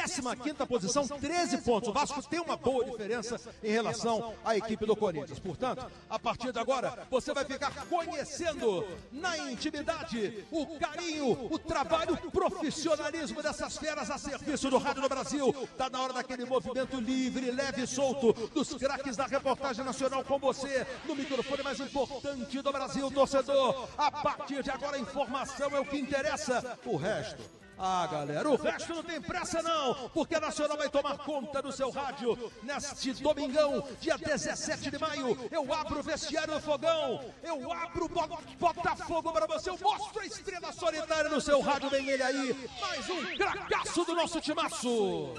15ª posição, 13 pontos. O Vasco tem uma boa diferença em relação à equipe do Corinthians. Portanto, a partir de agora, você vai ficar conhecendo na intimidade o carinho, o trabalho, o profissionalismo dessas feras a serviço do Rádio do Brasil. Está na hora daquele movimento livre, leve e solto dos craques da reportagem nacional com você, no microfone mais importante do Brasil, torcedor. A partir de agora, a informação é o que interessa. O resto... galera, o resto não tem pressa não, porque a Nacional vai tomar conta do seu rádio neste domingão, dia 17 de maio. Eu abro o vestiário do Fogão, eu abro o Botafogo para você, eu mostro a estrela solitária no seu rádio, vem ele aí, mais um cracaço do nosso timaço.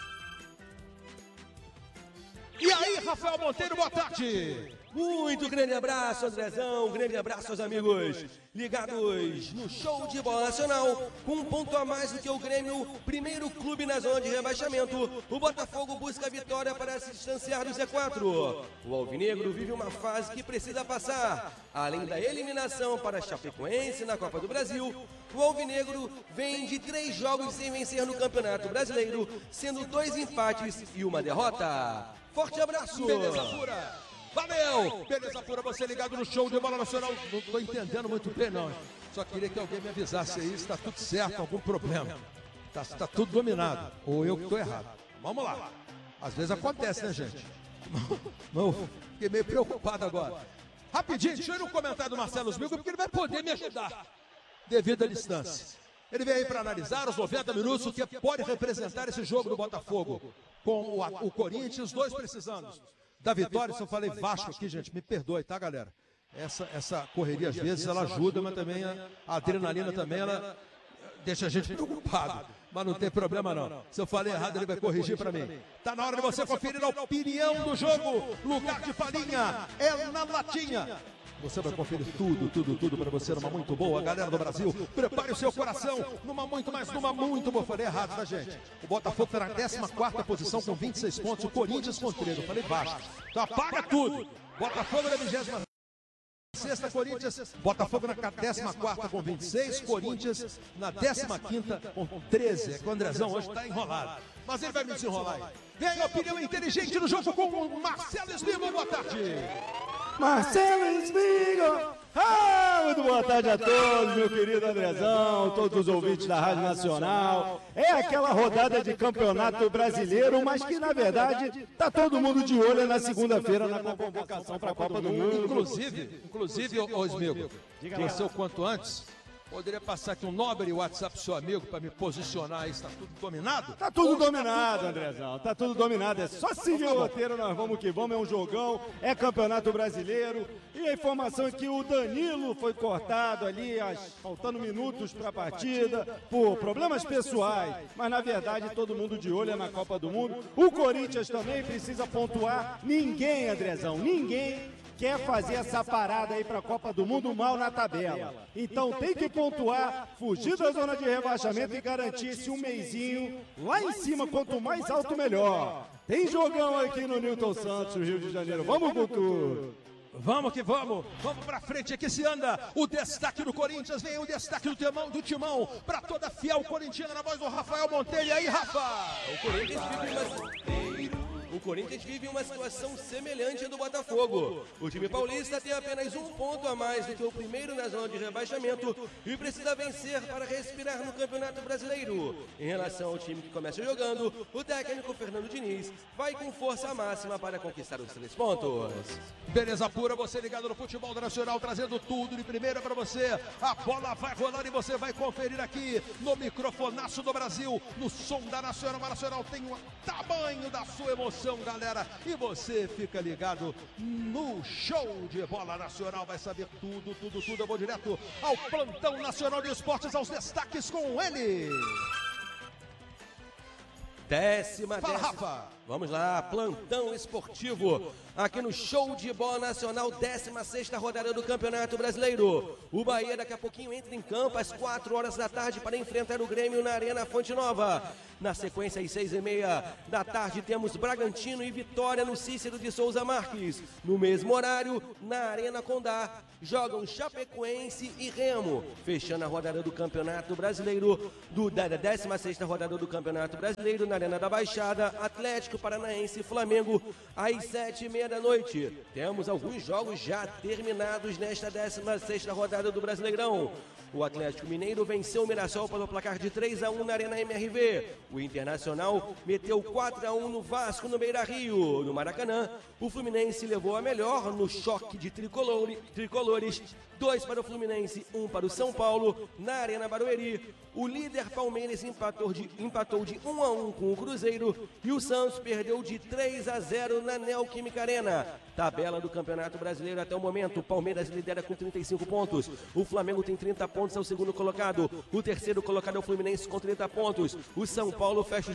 E aí, Rafael Monteiro, boa tarde. Muito grande abraço, Andrezão, grande abraço aos amigos ligados no show de bola nacional. Com um ponto a mais do que o Grêmio, primeiro clube na zona de rebaixamento, o Botafogo busca a vitória para se distanciar do Z4. O Alvinegro vive uma fase que precisa passar. Além da eliminação para a Chapecoense na Copa do Brasil, o Alvinegro vem de 3 jogos sem vencer no Campeonato Brasileiro, sendo 2 empates e 1 derrota. Forte abraço! Beleza pura! Valeu! Beleza pura, você ligado no show de bola nacional. Não estou entendendo muito bem, não. Só queria que alguém me avisasse aí se está tudo certo, algum problema. Está tudo dominado. Ou eu que estou errado. Vamos lá. Às vezes acontece, né, gente? Não, fiquei meio preocupado agora. Rapidinho, deixa eu ir no comentário do Marcelo Smigo, porque ele vai poder me ajudar devido à distância. Ele veio aí para analisar os 90 minutos, o que pode representar esse jogo do Botafogo com o Corinthians, os dois precisando da vitória. Se eu falei Vasco aqui, gente, me perdoe, tá, galera? Essa correria, às vezes, ela ajuda, mas também a adrenalina também, ela deixa a gente preocupado. Mas não tem problema, não. Se eu falei errado, ele vai corrigir para mim. Tá na hora de você conferir a opinião do jogo. Lugar de falinha é na latinha. Você vai conferir tudo para você numa muito boa. Galera do Brasil, prepare o seu coração numa muito boa. Falei errado, tá, gente? O Botafogo está na 14ª posição com 26 pontos. O Corinthians com 13. Eu falei baixo. Então apaga tudo. Botafogo na 26ª, Corinthians. Botafogo na 14ª com 26. Corinthians na 15ª com 13. É que o Andrezão hoje está enrolado. Mas ele vai me desenrolar aí. Vem a opinião inteligente no jogo com o Marcelo Smigo. Boa tarde. Marcelo Smigo! Muito boa tarde a todos, meu querido Andrezão, todos os ouvintes da Rádio Nacional. É aquela rodada de campeonato brasileiro, mas que na verdade tá todo mundo de olho na segunda-feira na convocação para a Copa do Mundo. Inclusive, ô Smigo, você o quanto antes. Poderia passar aqui um nobre WhatsApp pro seu amigo para me posicionar aí, está tudo dominado? Tá tudo dominado, Andrezão, tá tudo dominado, é só seguir o roteiro, nós vamos que vamos, é um jogão, é campeonato brasileiro, e a informação é que o Danilo foi cortado ali, faltando minutos para a partida, por problemas pessoais, mas na verdade todo mundo de olho é na Copa do Mundo. O Corinthians também precisa pontuar, ninguém, Andrezão, ninguém quer fazer essa parada aí para a Copa do Mundo mal na tabela. Então tem que pontuar, fugir da zona de rebaixamento e garantir esse um mesinho lá em cima, quanto mais alto melhor. Tem jogão aqui no Newton Santos, Rio de Janeiro. Vamos com tudo. Vamos que vamos, vamos pra frente, aqui se anda. O destaque do Corinthians, vem o destaque do timão pra toda fiel corintiana na voz do Rafael Monteiro. E aí, Rafa? O Corinthians vive uma situação semelhante à do Botafogo. O time paulista tem apenas um ponto a mais do que o primeiro na zona de rebaixamento e precisa vencer para respirar no Campeonato Brasileiro. Em relação ao time que começa jogando, o técnico Fernando Diniz vai com força máxima para conquistar os 3 pontos. Beleza pura, você ligado no Futebol Nacional, trazendo tudo de primeira para você. A bola vai rolar e você vai conferir aqui no microfonaço do Brasil, no som da Nacional. A Nacional tem o tamanho da sua emoção, galera, e você fica ligado no show de bola nacional, vai saber tudo. Eu vou direto ao plantão nacional de esportes, aos destaques com ele. Décima Vamos lá, plantão esportivo aqui no Show de Bola Nacional, 16ª rodada do Campeonato Brasileiro. O Bahia daqui a pouquinho entra em campo às 4 horas da tarde para enfrentar o Grêmio na Arena Fonte Nova. Na sequência, às 6h30 da tarde, temos Bragantino e Vitória no Cícero de Souza Marques. No mesmo horário, na Arena Condá, jogam Chapecoense e Remo. Fechando a rodada do Campeonato Brasileiro, da 16ª rodada do Campeonato Brasileiro, na Arena da Baixada, Atlético Paranaense e Flamengo, às 7h30 da noite. Temos alguns jogos já terminados nesta 16ª rodada do Brasileirão. O Atlético Mineiro venceu o Mirassol pelo placar de 3-1 na Arena MRV. O Internacional meteu 4-1 no Vasco no Beira-Rio. No Maracanã, o Fluminense levou a melhor no choque de tricolores. 2 para o Fluminense, 1 para o São Paulo. Na Arena Barueri, o líder Palmeiras empatou de 1-1 com o Cruzeiro e o Santos perdeu de 3-0 na Neoquímica Arena. Tabela do Campeonato Brasileiro até o momento: o Palmeiras lidera com 35 pontos, o Flamengo tem 30 pontos, é o segundo colocado, o terceiro colocado é o Fluminense com 30 pontos, o São Paulo fecha o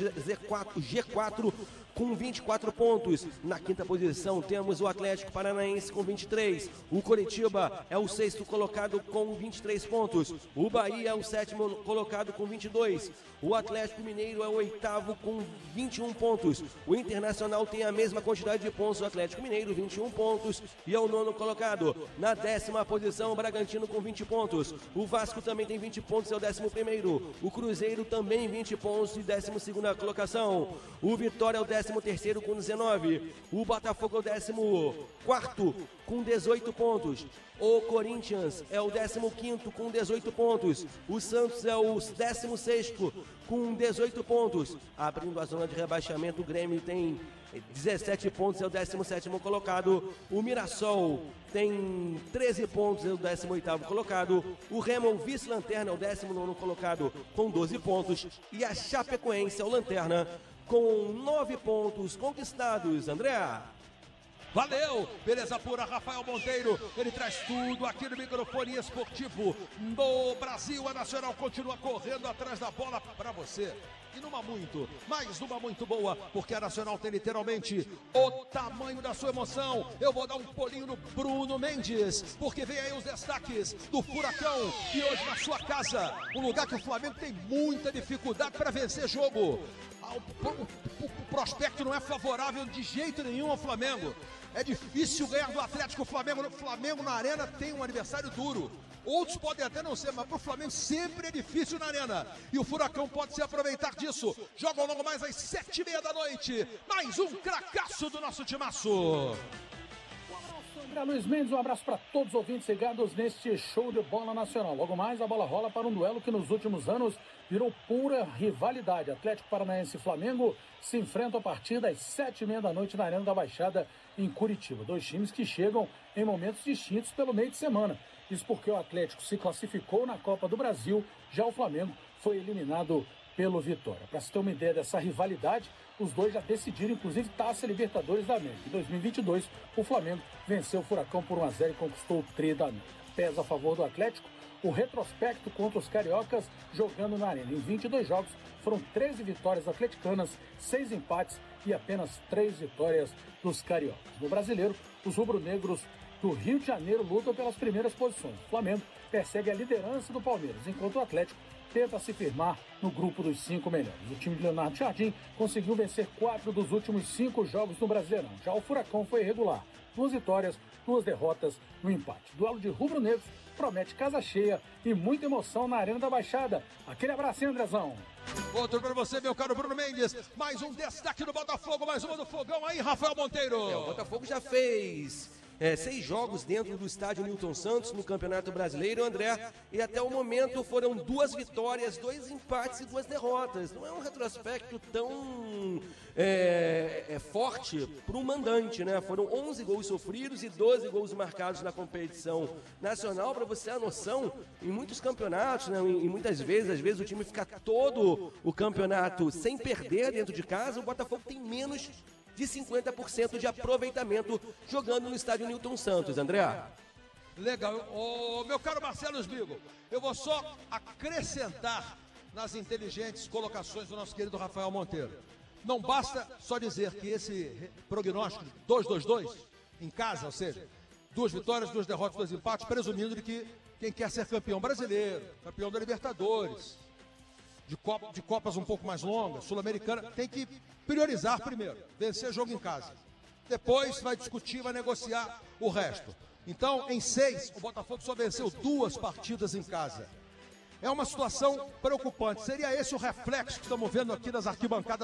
G4 com 24 pontos. Na quinta posição temos o Atlético Paranaense com 23, o Coritiba é o sexto colocado com 23 pontos, o Bahia é o sétimo colocado com 22, o Atlético Mineiro é o oitavo com 21 pontos, o Internacional tem a mesma quantidade de pontos do Atlético Mineiro, 21 pontos, e é o nono colocado. Na 10ª posição, o Bragantino com 20 pontos, o Vasco também tem 20 pontos, é o 11º, o Cruzeiro também 20 pontos e 12ª colocação, o Vitória é o 13º com 19, o Botafogo é o 14º com 18 pontos, o Corinthians é o 15º com 18 pontos, o Santos é o 16º com 18 pontos, abrindo a zona de rebaixamento. O Grêmio tem 17 pontos, é o 17º colocado, o Mirassol tem 13 pontos, é o 18º colocado, o Remo, vice-lanterna, é o 19º colocado com 12 pontos, e a Chapecoense é o lanterna com 9 pontos conquistados. André. Valeu, beleza pura, Rafael Monteiro, ele traz tudo aqui no microfone esportivo do Brasil. A Nacional continua correndo atrás da bola para você. E mais numa muito boa, porque a Nacional tem literalmente o tamanho da sua emoção. Eu vou dar um pulinho no Bruno Mendes, porque vem aí os destaques do Furacão, e hoje na sua casa, um lugar que o Flamengo tem muita dificuldade para vencer jogo. O prospecto não é favorável de jeito nenhum ao Flamengo. É difícil ganhar do Atlético. O Flamengo na Arena tem um adversário duro. Outros podem até não ser, mas para o Flamengo sempre é difícil na Arena. E o Furacão pode se aproveitar disso. Joga logo mais às 7h30 da noite. Mais um cracaço do nosso timaço. André Luiz Mendes, um abraço para todos os ouvintes ligados neste Show de Bola Nacional. Logo mais a bola rola para um duelo que nos últimos anos virou pura rivalidade. Atlético Paranaense e Flamengo se enfrentam a partir das 7h30 da noite na Arena da Baixada, em Curitiba. Dois times que chegam em momentos distintos pelo meio de semana. Isso porque o Atlético se classificou na Copa do Brasil, já o Flamengo foi eliminado pelo Vitória. Para se ter uma ideia dessa rivalidade, os dois já decidiram, inclusive, Taça Libertadores da América. Em 2022, o Flamengo venceu o Furacão por 1-0 e conquistou o tri da América. Pesa a favor do Atlético o retrospecto contra os cariocas jogando na Arena. Em 22 jogos, foram 13 vitórias atleticanas, 6 empates e apenas 3 vitórias dos cariocas. No Brasileiro, os rubro-negros do Rio de Janeiro lutam pelas primeiras posições. O Flamengo persegue a liderança do Palmeiras, enquanto o Atlético tenta se firmar no grupo dos 5 melhores. O time de Leonardo Jardim conseguiu vencer 4 dos últimos 5 jogos no Brasileirão. Já o Furacão foi irregular. 2 vitórias, 2 derrotas no empate. Duelo de rubro-negros promete casa cheia e muita emoção na Arena da Baixada. Aquele abraço, Andrezão. Outro para você, meu caro Bruno Mendes. Mais um destaque do Botafogo, mais uma do Fogão aí, Rafael Monteiro. O Botafogo já fez 6 jogos dentro do estádio Newton Santos no Campeonato Brasileiro, André, e até o momento foram 2 vitórias, 2 empates e 2 derrotas. Não é um retrospecto tão forte para o mandante, né? Foram 11 gols sofridos e 12 gols marcados na competição nacional. Para você ter a noção, em muitos campeonatos, né, e muitas vezes, às vezes o time fica todo o campeonato sem perder dentro de casa, o Botafogo tem menos de 50% de aproveitamento jogando no estádio Newton Santos, André. Legal. Meu caro Marcelo Esbigo, eu vou só acrescentar nas inteligentes colocações do nosso querido Rafael Monteiro. não basta só dizer que esse prognóstico 2-2-2 em casa, ou seja, 2 vitórias, 2 derrotas, 2 empates, presumindo de que quem quer ser campeão brasileiro, campeão da Libertadores, de Copas um pouco mais longas, Sul-Americana, tem que priorizar primeiro, vencer jogo em casa. Depois vai discutir, vai negociar o resto. Então, em 6, o Botafogo só venceu 2 partidas em casa. É uma situação preocupante. Seria esse o reflexo que estamos vendo aqui das arquibancadas